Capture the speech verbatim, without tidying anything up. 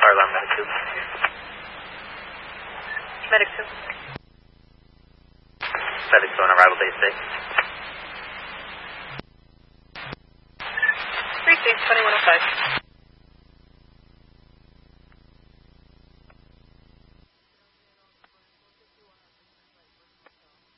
Fire alarm, Medic two. Medic two. Medic two on arrival, day six. three six, twenty-one oh five.